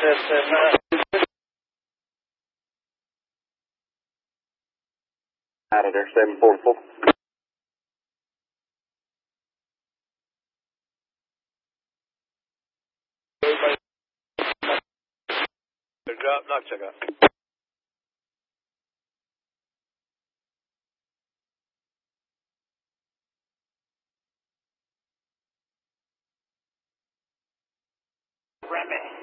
Out of there, 744. Drop, knock, check out. Rapid.